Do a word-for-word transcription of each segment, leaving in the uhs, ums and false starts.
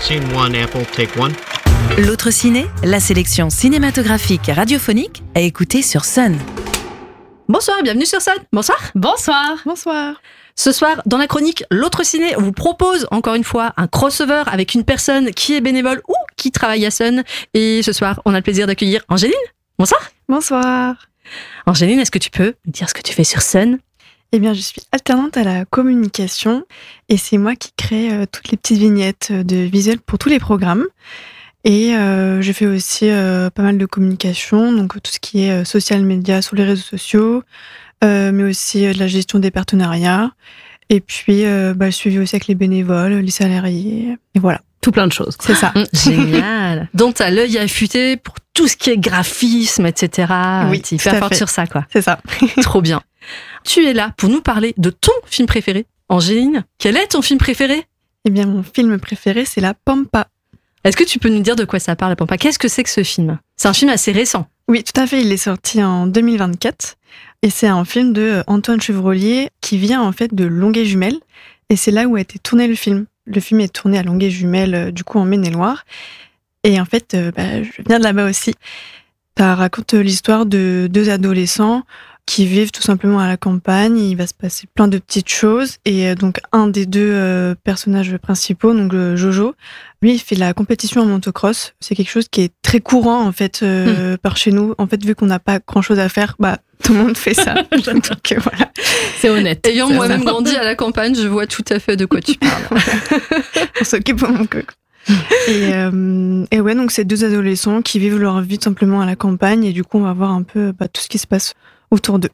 Scene one, Apple, take one. L'autre ciné, la sélection cinématographique et radiophonique à écouter sur Sun. Bonsoir et bienvenue sur Sun. Bonsoir. Bonsoir. Bonsoir. Ce soir, dans la chronique L'autre ciné, on vous propose encore une fois un crossover avec une personne qui est bénévole ou qui travaille à Sun. Et ce soir, on a le plaisir d'accueillir Angéline. Bonsoir. Bonsoir. Angéline, est-ce que tu peux me dire ce que tu fais sur Sun ? Eh bien, je suis alternante à la communication et c'est moi qui crée euh, toutes les petites vignettes de visuels pour tous les programmes. Et euh, je fais aussi euh, pas mal de communication, donc tout ce qui est euh, social media sur les réseaux sociaux, euh, mais aussi euh, de la gestion des partenariats. Et puis, euh, bah, le suivi aussi avec les bénévoles, les salariés, et voilà. Tout plein de choses. C'est ça. Génial. Donc, t'as l'œil affûté pour tout ce qui est graphisme, et cetera. Oui, tu tout fais à fort fait. sur ça, quoi. C'est ça. Trop bien. Tu es là pour nous parler de ton film préféré. Angéline, quel est ton film préféré ? Eh bien, mon film préféré, c'est La Pampa. Est-ce que tu peux nous dire de quoi ça parle, La Pampa ? Qu'est-ce que c'est que ce film ? C'est un film assez récent. Oui, tout à fait. Il est sorti en deux mille vingt-quatre. Et c'est un film de Antoine Chevrollier qui vient en fait de Longueuil-Jumelles. Et c'est là où a été tourné le film. Le film est tourné à Longueuil-Jumelles, du coup en Maine-et-Loire. Et en fait, euh, bah, je viens de là-bas aussi. Ça raconte l'histoire de deux adolescents qui vivent tout simplement à la campagne. Il va se passer plein de petites choses. Et euh, donc, un des deux euh, personnages principaux, donc euh, Jojo, lui, il fait la compétition en motocross. C'est quelque chose qui est très courant, en fait, euh, mmh. par chez nous. En fait, vu qu'on n'a pas grand-chose à faire, bah, tout le monde fait ça. Donc, euh, voilà. C'est honnête. Ayant c'est moi-même ça. grandi à la campagne, je vois tout à fait de quoi tu parles. On s'occupe au mon coco. Et, euh, et ouais, donc c'est deux adolescents qui vivent leur vie tout simplement à la campagne. Et du coup, on va voir un peu bah, tout ce qui se passe autour d'eux.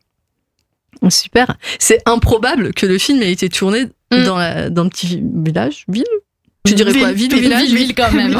Super. C'est improbable que le film ait été tourné mmh. dans, la, dans un petit village, ville. Tu dirais ville, quoi, ville ou ville, village ? Ville, ville quand même.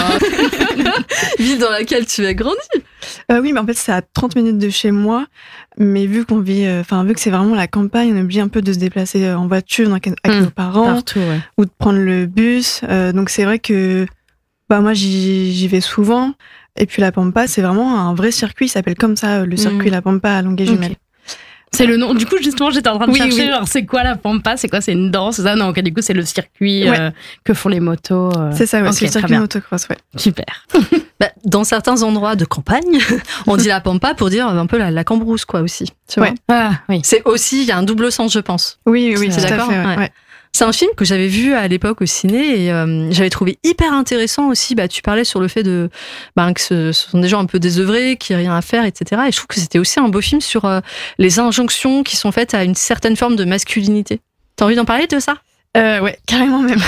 Ville dans laquelle tu as grandi. Euh, oui, mais en fait c'est à trente minutes de chez moi. Mais vu qu'on vit, enfin euh, vu que c'est vraiment la campagne, on est obligé un peu de se déplacer en voiture avec mmh. nos parents, partout, ouais. ou de prendre le bus. Euh, donc c'est vrai que bah moi j'y, j'y vais souvent. Et puis la Pampa, c'est vraiment un vrai circuit. Il s'appelle comme ça, le circuit mmh. La Pampa à Longueuil-Jumelles. Okay. C'est le nom. Du coup, justement, j'étais en train de oui, chercher, oui. genre, c'est quoi la Pampa ? C'est quoi ? C'est une danse ? C'est ça ? Non, okay, du coup, c'est le circuit ouais. euh, que font les motos. Euh... C'est ça, ouais, okay, c'est le circuit motocross, ouais. Super. bah, dans certains endroits de campagne, on dit la Pampa pour dire un peu la, la cambrousse, quoi, aussi. Tu ouais. vois ah, oui. C'est aussi, il y a un double sens, je pense. Oui, oui, oui, c'est d'accord. Fait, ouais. Ouais. Ouais. C'est un film que j'avais vu à l'époque au ciné et euh, j'avais trouvé hyper intéressant aussi. Bah, tu parlais sur le fait de, bah, que ce, ce sont des gens un peu désœuvrés, qui n'ont rien à faire, et cetera. Et je trouve que c'était aussi un beau film sur euh, les injonctions qui sont faites à une certaine forme de masculinité. T'as envie d'en parler de ça ? euh, Ouais, carrément même.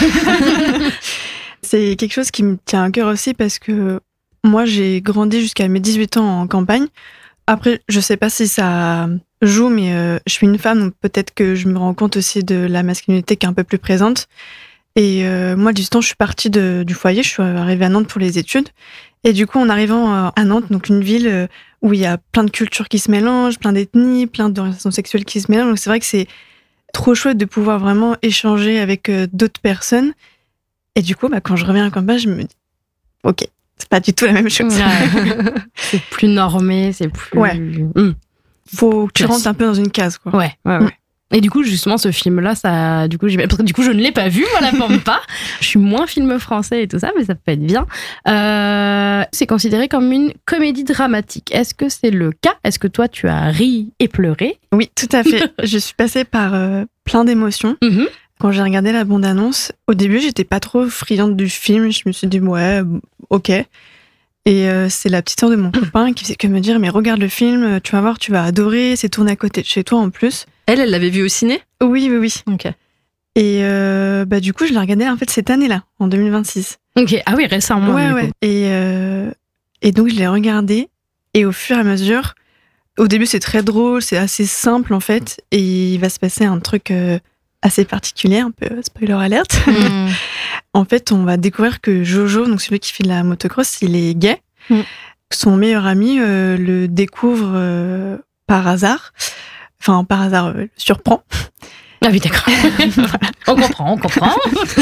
C'est quelque chose qui me tient à cœur aussi parce que moi, j'ai grandi jusqu'à mes dix-huit ans en campagne. Après, je sais pas si ça joue, mais euh, je suis une femme, donc peut-être que je me rends compte aussi de la masculinité qui est un peu plus présente. Et euh, moi, du temps, je suis partie de, du foyer, je suis arrivée à Nantes pour les études. Et du coup, en arrivant à Nantes, donc une ville où il y a plein de cultures qui se mélangent, plein d'ethnies, plein d'orientations sexuelles qui se mélangent. Donc c'est vrai que c'est trop chouette de pouvoir vraiment échanger avec euh, d'autres personnes. Et du coup, bah, quand je reviens à campagne, je me dis, ok, c'est pas du tout la même chose. Ouais. C'est plus normé, c'est plus... Ouais. Mmh. Faut que tu rentres un peu dans une case, quoi. Ouais, ouais, ouais. Mmh. Et du coup, justement, ce film-là, ça, du coup, j'y vais, parce que du coup, je ne l'ai pas vu, moi, la Pampa. Je suis moins film français et tout ça, mais ça peut être bien. Euh, c'est considéré comme une comédie dramatique. Est-ce que c'est le cas ? Est-ce que toi, tu as ri et pleuré ? Oui, tout à fait. Je suis passée par euh, plein d'émotions. Mm-hmm. Quand j'ai regardé la bande-annonce, au début, j'étais pas trop friande du film. Je me suis dit, ouais, ok. Et euh, c'est la petite sœur de mon copain qui faisait que me dire, mais regarde le film, tu vas voir, tu vas adorer. C'est tourné à côté de chez toi en plus. Elle, elle l'avait vu au ciné ? Oui, oui, oui. Ok. Et euh, bah, du coup, je l'ai regardé en fait cette année-là, en deux mille vingt-six. Ok, ah oui, récemment. Ouais, ouais. Et, euh, et donc, je l'ai regardé. Et au fur et à mesure, au début, c'est très drôle, c'est assez simple en fait. Et il va se passer un truc euh, assez particulier, un peu spoiler alert. Mm. En fait, on va découvrir que Jojo, donc celui qui fait de la motocross, il est gay. Mm. Son meilleur ami euh, le découvre euh, par hasard. Enfin, par hasard, euh, le surprend. Ah oui, d'accord. Voilà. On comprend, on comprend.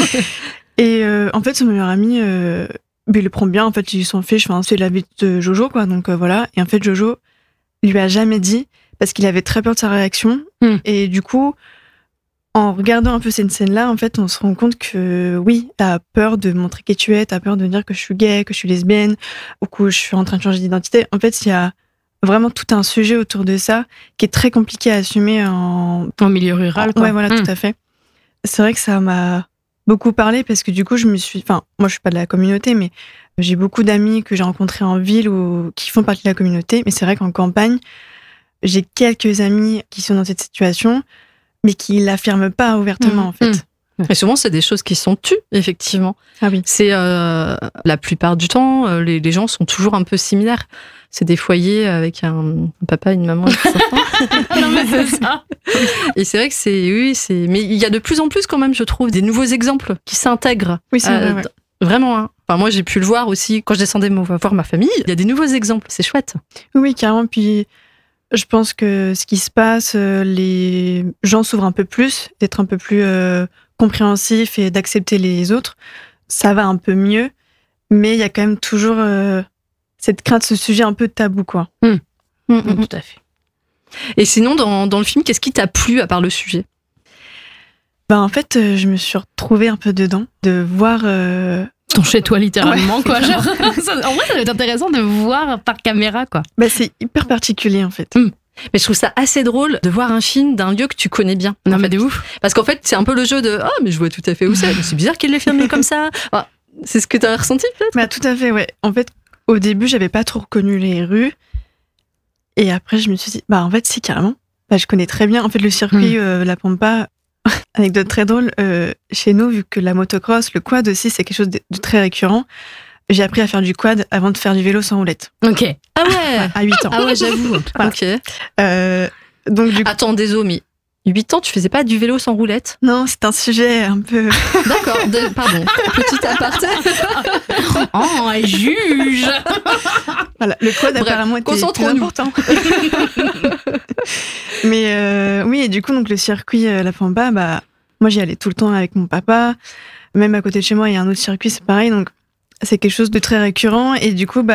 Et euh, en fait, son meilleur ami, euh, il le prend bien. En fait, il s'en fiche. Enfin, c'est la vie de Jojo, quoi. Donc euh, voilà. Et en fait, Jojo lui a jamais dit parce qu'il avait très peur de sa réaction. Mm. Et du coup, en regardant un peu cette scène-là, en fait, on se rend compte que oui, t'as peur de montrer qui tu es, t'as peur de dire que je suis gay, que je suis lesbienne, ou que je suis en train de changer d'identité. En fait, il y a vraiment tout un sujet autour de ça qui est très compliqué à assumer en... En milieu rural, quoi. Ouais, voilà, Mmh. tout à fait. C'est vrai que ça m'a beaucoup parlé parce que du coup, je me suis... Enfin, moi, je suis pas de la communauté, mais j'ai beaucoup d'amis que j'ai rencontrés en ville ou qui font partie de la communauté. Mais c'est vrai qu'en campagne, j'ai quelques amis qui sont dans cette situation, mais qui l'affirment pas ouvertement, Mmh. en fait. Mmh. Et souvent, c'est des choses qui sont tues, effectivement. Ah oui. C'est euh, la plupart du temps, euh, les, les gens sont toujours un peu similaires. C'est des foyers avec un, un papa, une maman et des enfants. Non, mais c'est ça. Et c'est vrai que c'est, oui, c'est. Mais il y a de plus en plus quand même, je trouve, des nouveaux exemples qui s'intègrent. Oui, c'est Euh, vrai, ouais. d- Vraiment. Hein. Enfin, moi, j'ai pu le voir aussi quand je descendais me- voir ma famille. Il y a des nouveaux exemples. C'est chouette. Oui, oui, carrément. Puis, je pense que ce qui se passe, euh, les gens s'ouvrent un peu plus, d'être un peu plus euh, compréhensifs et d'accepter les autres. Ça va un peu mieux, mais il y a quand même toujours euh, cette crainte, ce sujet un peu tabou, quoi. Mm, mm, mm. Tout à fait. Et sinon, dans, dans le film, qu'est-ce qui t'a plu à part le sujet? Ben, en fait, euh, je me suis retrouvée un peu dedans, de voir... euh, Ton chez toi, littéralement, Ouais, quoi. Genre, ça- en vrai, ça doit être intéressant de voir par caméra, quoi. ben, c'est hyper particulier, en fait. Mais je trouve ça assez drôle de voir un film d'un lieu que tu connais bien. Non, en mais fait. de ouf. Parce qu'en fait, c'est un peu le jeu de « Ah, mais je vois tout à fait où c'est. Mais c'est bizarre qu'il l'ait filmé comme ça. Enfin, » C'est ce que tu as ressenti, peut-être? Bah, tout à fait, ouais. En fait, au début, j'avais pas trop reconnu les rues. Et après, je me suis dit, bah, en fait, si, carrément. Bah, je connais très bien. En fait, le circuit, Mm. euh, La Pampa, anecdote très drôle, euh, chez nous, vu que la motocross, le quad aussi, c'est quelque chose de, de très récurrent, j'ai appris à faire du quad avant de faire du vélo sans roulette, Ok. Ah ouais. à huit ans. Ah ouais, j'avoue. Voilà. Ok. Euh, donc, du coup, Attends, désolé, mais huit ans, tu faisais pas du vélo sans roulette? non, c'est un sujet un peu. D'accord, de- pardon. Petit aparté. Oh, elle juge. Voilà, le quad Bref, apparemment était plus concentrons-nous. important. Mais euh, oui, et du coup, donc le circuit euh, La Pampa, bah, moi j'y allais tout le temps avec mon papa. Même à côté de chez moi, il y a un autre circuit, c'est pareil. Donc c'est quelque chose de très récurrent. Et du coup, bah,